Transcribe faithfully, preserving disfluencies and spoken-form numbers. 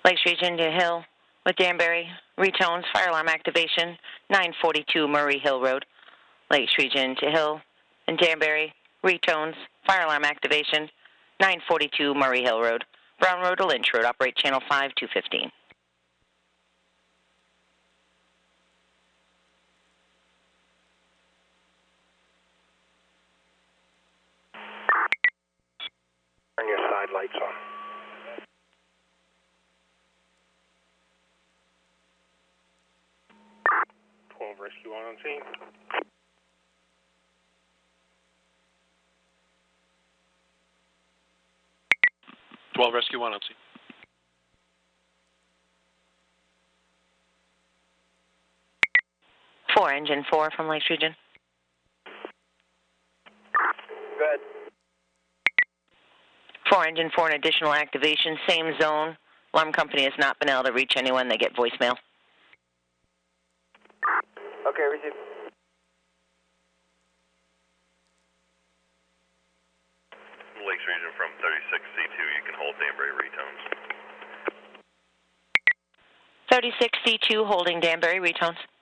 Lakes Region to Hill with Danbury, retones, fire alarm activation, nine forty-two Murray Hill Road. Lakes Region to Hill and Danbury, retones, fire alarm activation, nine forty-two Murray Hill Road. Brown Road to Lynch Road, operate channel five two fifteen. Turn your side lights on. twelve Rescue one on scene. twelve Rescue one on scene. four, engine four from Lakes Region. Good. four, engine four, an additional activation, same zone. Alarm company has not been able to reach anyone. They get voicemail. Okay, receive. Lakes Region from thirty-six C two, you can hold Danbury retones. thirty-six C two holding Danbury, retones.